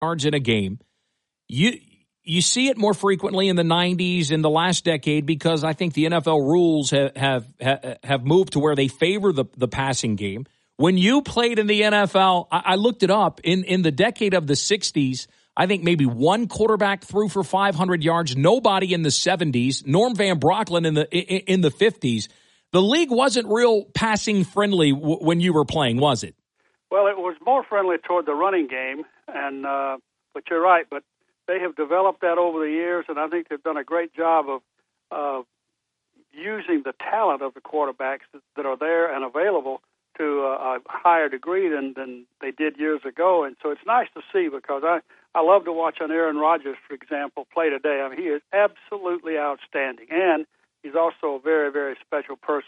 yards in a game. You see it more frequently in the 90s in the last decade because I think the NFL rules have moved to where they favor the passing game. When you played in the NFL, I looked it up, in the decade of the 60s, I think maybe one quarterback threw for 500 yards, nobody in the 70s, Norm Van Brocklin in the 50s. The league wasn't real passing friendly when you were playing, was it? Well, it was more friendly toward the running game, and but you're right. But they have developed that over the years, and I think they've done a great job of using the talent of the quarterbacks that are there and available to a higher degree than they did years ago. And so it's nice to see, because I love to watch an Aaron Rodgers, for example, play today. I mean, he is absolutely outstanding, and he's also a very, very special person.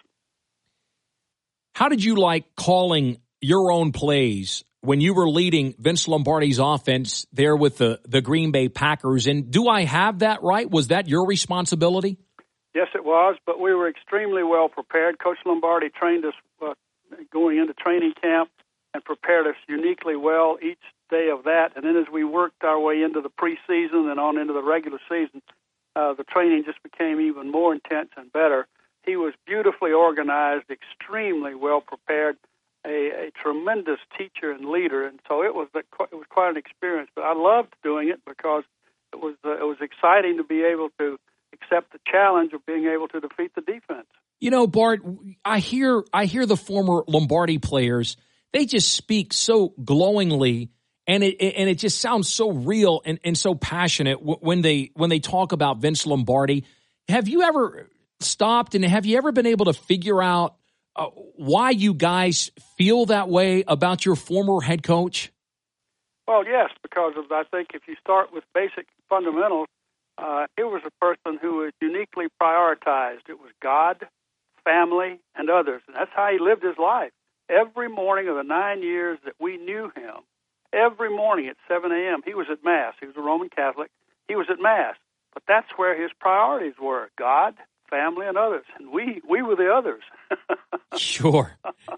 How did you like calling your own plays when you were leading Vince Lombardi's offense there with the Green Bay Packers? And do I have that right? Was that your responsibility? Yes, it was, but we were extremely well prepared. Coach Lombardi trained us going into training camp and prepared us uniquely well each day of that. And then as we worked our way into the preseason and on into the regular season, the training just became even more intense and better. He was beautifully organized, extremely well prepared, a tremendous teacher and leader, and so it was quite an experience. But I loved doing it because it was exciting to be able to accept the challenge of being able to defeat the defense. You know, Bart, I hear the former Lombardi players. They just speak so glowingly, and it just sounds so real and so passionate when they talk about Vince Lombardi. Have you ever stopped and have you ever been able to figure out why you guys feel that way about your former head coach? Well, yes, because I think if you start with basic fundamentals, it was a person who was uniquely prioritized. It was God, family, and others, and that's how he lived his life. Every morning of the 9 years that we knew him, every morning at 7 a.m., he was at Mass. He was a Roman Catholic. He was at Mass, but that's where his priorities were, God, family, and others, and we were the others. Sure.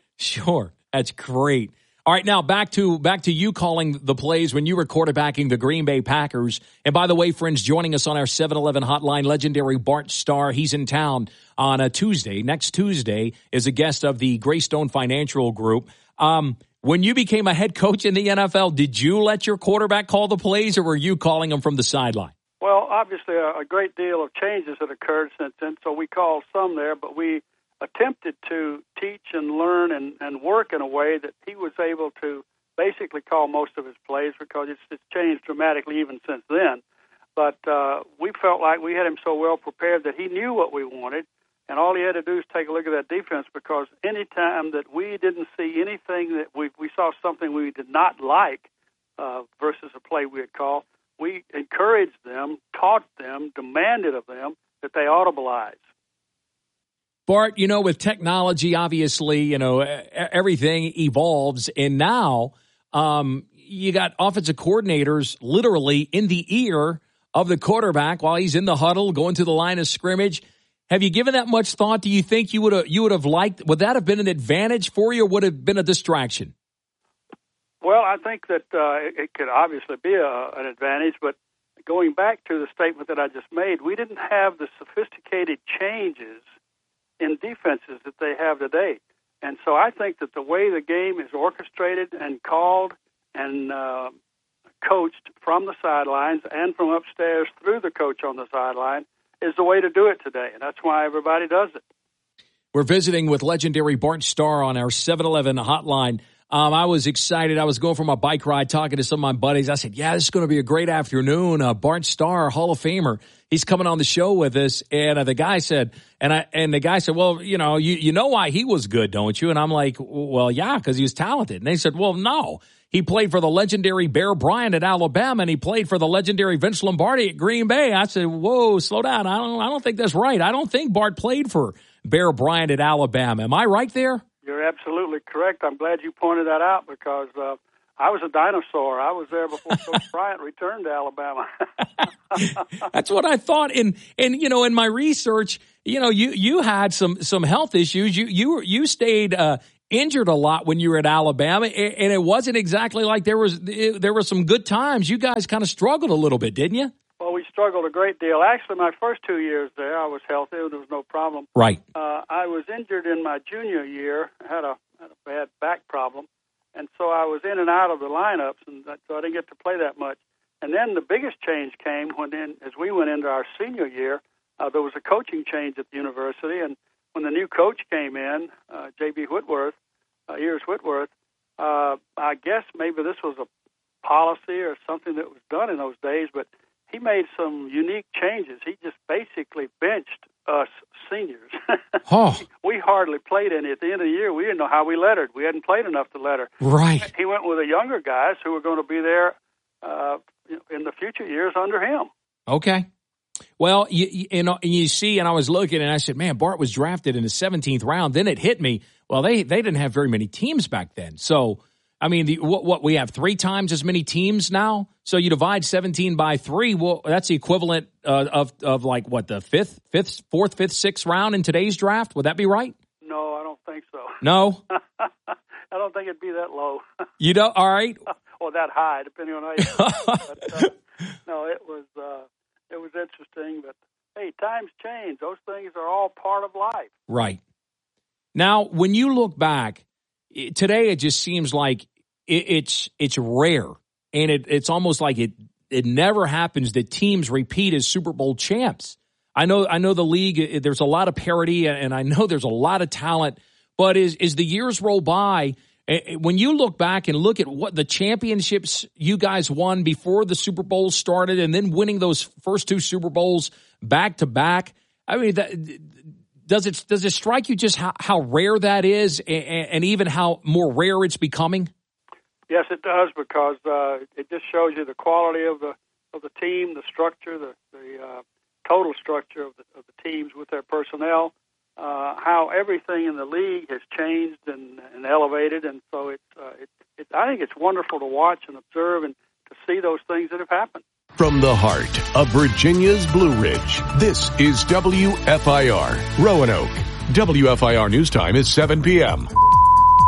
That's great. All right, now back to you calling the plays when you were quarterbacking the Green Bay Packers. And by the way, friends, joining us on our 7-Eleven hotline, legendary Bart Starr. He's in town on a Tuesday. Next Tuesday is a guest of the Greystone Financial Group. When you became a head coach in the NFL, did you let your quarterback call the plays, or were you calling them from the sideline? Well, obviously a great deal of changes had occurred since then, so we called some there, but we attempted to teach and learn and work in a way that he was able to basically call most of his plays, because it's changed dramatically even since then. But we felt like we had him so well prepared that he knew what we wanted, and all he had to do is take a look at that defense, because any time that we didn't see anything that we saw something we did not like versus a play we had called, we encouraged them, taught them, demanded of them that they audibilize. Bart, you know, with technology, obviously, you know, everything evolves. And now you got offensive coordinators literally in the ear of the quarterback while he's in the huddle, going to the line of scrimmage. Have you given that much thought? Do you think you would have liked, would that have been an advantage for you, or would it have been a distraction? Well, I think that it could obviously be an advantage, but going back to the statement that I just made, we didn't have the sophisticated changes in defenses that they have today. And so I think that the way the game is orchestrated and called and coached from the sidelines and from upstairs through the coach on the sideline is the way to do it today, and that's why everybody does it. We're visiting with legendary Bart Starr on our 7-Eleven hotline. I was excited. I was going for my bike ride, talking to some of my buddies. I said, yeah, this is going to be a great afternoon. Bart Starr, Hall of Famer, he's coming on the show with us. And the guy said, well, you know why he was good, don't you? And I'm like, well, yeah, because he was talented. And they said, well, no. He played for the legendary Bear Bryant at Alabama, and he played for the legendary Vince Lombardi at Green Bay. I said, whoa, slow down. I don't think that's right. I don't think Bart played for Bear Bryant at Alabama. Am I right there? You're absolutely correct. I'm glad you pointed that out, because I was a dinosaur. I was there before Coach Bryant returned to Alabama. That's what I thought. And you know, in my research, you know, you had some health issues. You stayed injured a lot when you were at Alabama, and it wasn't exactly like there were some good times. You guys kind of struggled a little bit, didn't you? Well, we struggled a great deal. Actually, my first 2 years there, I was healthy. There was no problem. Right. I was injured in my junior year. I had a bad back problem, and so I was in and out of the lineups, and so I didn't get to play that much. And then the biggest change came as we went into our senior year. There was a coaching change at the university, and when the new coach came in, J.B. Whitworth, Ears Whitworth, I guess maybe this was a policy or something that was done in those days, but he made some unique changes. He just basically benched us seniors. Oh. We hardly played any. At the end of the year, we didn't know how we lettered. We hadn't played enough to letter. Right. He went with the younger guys who were going to be there in the future years under him. Okay. Well, you see, and I was looking, and I said, man, Bart was drafted in the 17th round. Then it hit me. Well, they didn't have very many teams back then. So, I mean, what we have 3 times as many teams now. So you divide 17 by 3. Well, that's the equivalent of like what, the 4th, 5th, 6th round in today's draft. Would that be right? No, I don't think so. No, I don't think it'd be that low. You don't? All right. Or that high, depending on how you. But, no, it was interesting. But hey, times change. Those things are all part of life. Right. Now, when you look back, today it just seems like it's rare, and it's almost like it never happens that teams repeat as Super Bowl champs. I know the league, there's a lot of parity, and I know there's a lot of talent, but as the years roll by, when you look back and look at what the championships you guys won before the Super Bowl started, and then winning those first 2 Super Bowls back to back, I mean, does it strike you just how rare that is, and even how more rare it's becoming? Yes, it does, because it just shows you the quality of the team, the structure, the total structure of the teams with their personnel, how everything in the league has changed and elevated, and so I think it's wonderful to watch and observe and to see those things that have happened. From the heart of Virginia's Blue Ridge, this is WFIR Roanoke. WFIR News Time is 7 p.m.